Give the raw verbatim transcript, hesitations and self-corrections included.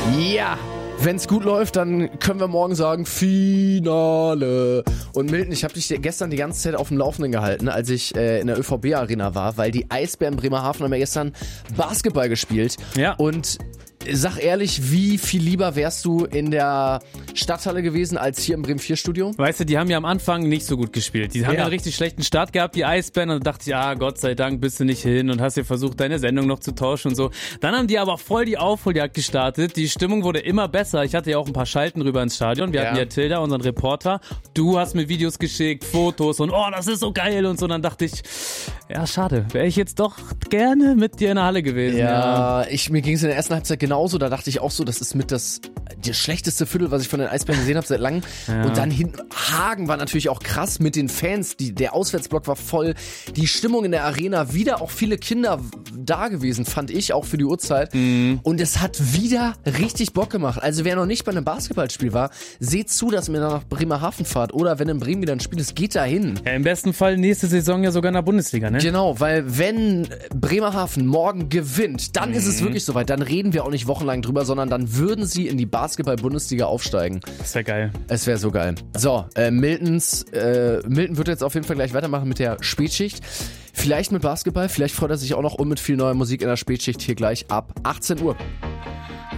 Ja, wenn's gut läuft, dann können wir morgen sagen Finale. Und Milton, ich habe dich gestern die ganze Zeit auf dem Laufenden gehalten, als ich äh, in der Ö V B-Arena war, weil die Eisbären Bremerhaven haben ja gestern Basketball gespielt. Ja. Und sag ehrlich, wie viel lieber wärst du in der Stadthalle gewesen als hier im Bremen vier Studio? Weißt du, die haben ja am Anfang nicht so gut gespielt. Die haben ja einen richtig schlechten Start gehabt, die Eisbären. Und da dachte ich, ja, Gott sei Dank bist du nicht hin und hast ja versucht, deine Sendung noch zu tauschen und so. Dann haben die aber voll die Aufholjagd gestartet. Die Stimmung wurde immer besser. Ich hatte ja auch ein paar Schalten rüber ins Stadion. Wir Ja. hatten ja Tilda, unseren Reporter. Du hast mir Videos geschickt, Fotos und oh, das ist so geil und so. Und dann dachte ich, ja, schade. Wäre ich jetzt doch gerne mit dir in der Halle gewesen. Ja, ich, mir ging es in der ersten Halbzeit genauso. Da dachte ich auch so, das ist mit das, das schlechteste Viertel, was ich von den Eisbären gesehen habe seit langem. Ja. Und dann hinten, Hagen war natürlich auch krass mit den Fans. Die, der Auswärtsblock war voll. Die Stimmung in der Arena, wieder auch viele Kinder da gewesen, fand ich, auch für die Uhrzeit. Mhm. Und es hat wieder richtig Bock gemacht. Also wer noch nicht bei einem Basketballspiel war, seht zu, dass ihr nach Bremerhaven fahrt. Oder wenn in Bremen wieder ein Spiel ist, geht da hin. Ja, im besten Fall nächste Saison ja sogar in der Bundesliga, ne? Genau, weil wenn Bremerhaven morgen gewinnt, dann mhm. ist es wirklich soweit. Dann reden wir auch nicht wochenlang drüber, sondern dann würden sie in die Basketball-Bundesliga aufsteigen. Das wäre geil. Es wäre so geil. So, äh, Miltons, äh, Milton wird jetzt auf jeden Fall gleich weitermachen mit der Spätschicht. Vielleicht mit Basketball, vielleicht freut er sich auch noch und mit viel neuer Musik in der Spätschicht hier gleich ab achtzehn Uhr.